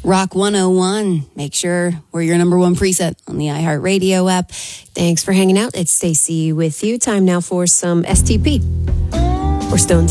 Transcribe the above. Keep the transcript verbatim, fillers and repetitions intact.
Rock one oh one. Make sure we're your number one preset on the iHeartRadio app. Thanks for hanging out. It's Stacey with you. Time now for some S T P. Or Stone